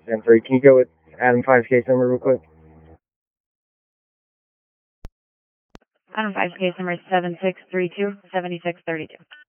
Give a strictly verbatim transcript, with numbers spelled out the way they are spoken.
ten three. Can you go with Adam five's case number real quick? Adam five's case number is seven six three two, seven six three two.